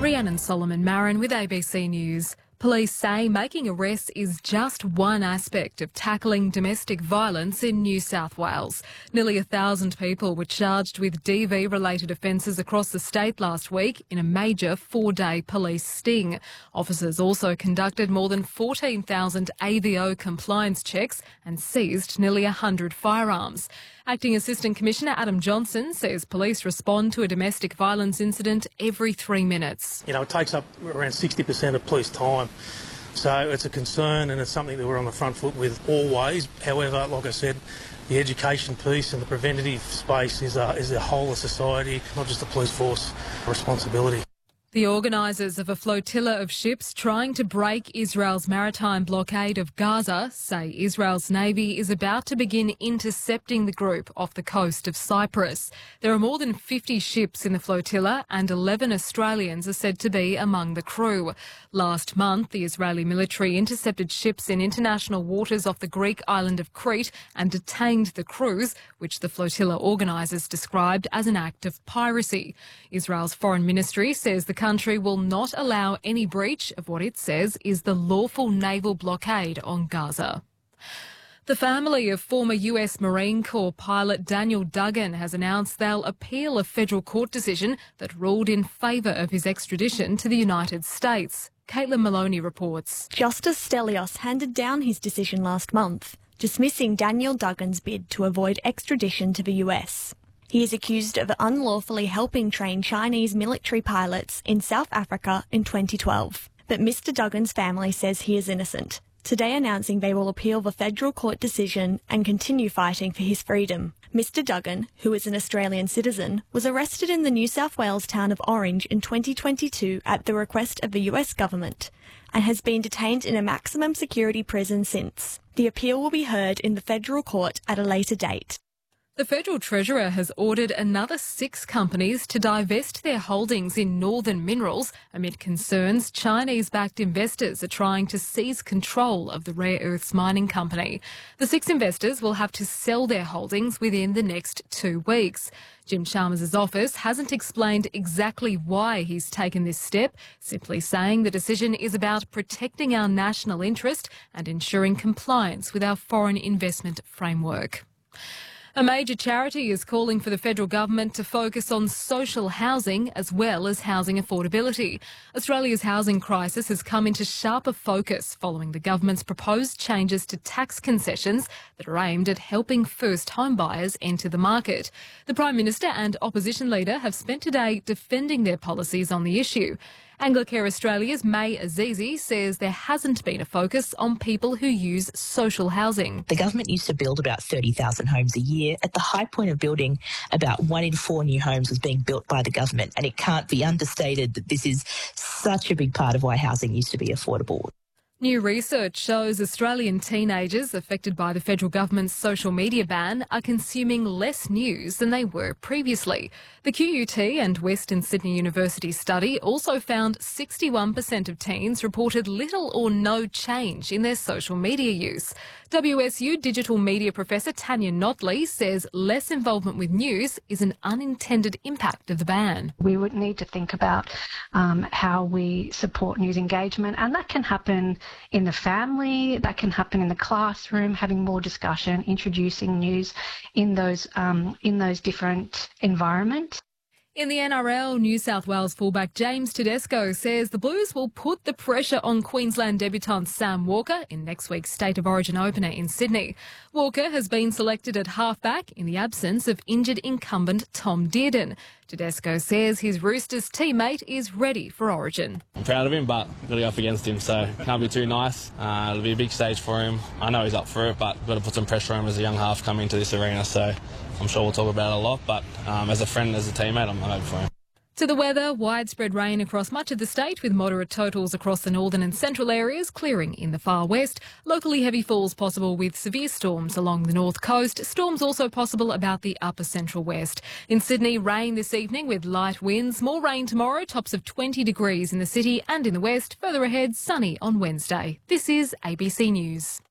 Rhiannon Solomon-Marin with ABC News. Police say making arrests is just one aspect of tackling domestic violence in New South Wales. Nearly 1,000 people were charged with DV-related offences across the state last week in a major 4-day police sting. Officers also conducted more than 14,000 AVO compliance checks and seized nearly 100 firearms. Acting Assistant Commissioner Adam Johnson says police respond to a domestic violence incident every 3 minutes. It takes up around 60% of police time. So it's a concern and it's something that we're on the front foot with always. However, like I said, the education piece and the preventative space is a whole of society, not just the police force responsibility. The organisers of a flotilla of ships trying to break Israel's maritime blockade of Gaza say Israel's Navy is about to begin intercepting the group off the coast of Cyprus. There are more than 50 ships in the flotilla and 11 Australians are said to be among the crew. Last month, the Israeli military intercepted ships in international waters off the Greek island of Crete and detained the crews, which the flotilla organisers described as an act of piracy. Israel's foreign ministry says the country will not allow any breach of what it says is the lawful naval blockade on Gaza. The family of former US Marine Corps pilot Daniel Duggan has announced they'll appeal a federal court decision that ruled in favour of his extradition to the United States. Caitlin Maloney reports. Justice Stelios handed down his decision last month, dismissing Daniel Duggan's bid to avoid extradition to the US. He is accused of unlawfully helping train Chinese military pilots in South Africa in 2012. But Mr. Duggan's family says he is innocent, today announcing they will appeal the federal court decision and continue fighting for his freedom. Mr. Duggan, who is an Australian citizen, was arrested in the New South Wales town of Orange in 2022 at the request of the US government and has been detained in a maximum security prison since. The appeal will be heard in the federal court at a later date. The Federal Treasurer has ordered another 6 companies to divest their holdings in Northern Minerals amid concerns Chinese-backed investors are trying to seize control of the rare earths mining company. The 6 investors will have to sell their holdings within the next 2 weeks. Jim Chalmers' office hasn't explained exactly why he's taken this step, simply saying the decision is about protecting our national interest and ensuring compliance with our foreign investment framework. A major charity is calling for the federal government to focus on social housing as well as housing affordability. Australia's housing crisis has come into sharper focus following the government's proposed changes to tax concessions that are aimed at helping first home buyers enter the market. The Prime Minister and opposition leader have spent today defending their policies on the issue. Anglicare Australia's May Azizi says there hasn't been a focus on people who use social housing. The government used to build about 30,000 homes a year. At the high point of building, about 1 in 4 new homes was being built by the government, and it can't be understated that this is such a big part of why housing used to be affordable. New research shows Australian teenagers affected by the federal government's social media ban are consuming less news than they were previously. The QUT and Western Sydney University study also found 61% of teens reported little or no change in their social media use. WSU digital media professor Tanya Notley says less involvement with news is an unintended impact of the ban. We would need to think about how we support news engagement, and that can happen in the family, that can happen in the classroom, having more discussion, introducing news in those different environments. In the NRL, New South Wales fullback James Tedesco says the Blues will put the pressure on Queensland debutant Sam Walker in next week's State of Origin opener in Sydney. Walker has been selected at halfback in the absence of injured incumbent Tom Dearden. Tedesco says his Roosters teammate is ready for Origin. I'm proud of him, but got to go up against him, so can't be too nice. It'll be a big stage for him. I know he's up for it, but got to put some pressure on him as a young half coming into this arena, so I'm sure we'll talk about it a lot, but as a friend, as a teammate, I'm happy for him. To the weather, widespread rain across much of the state with moderate totals across the northern and central areas, clearing in the far west. Locally heavy falls possible with severe storms along the north coast. Storms also possible about the upper central west. In Sydney, rain this evening with light winds. More rain tomorrow, tops of 20 degrees in the city and in the west. Further ahead, sunny on Wednesday. This is ABC News.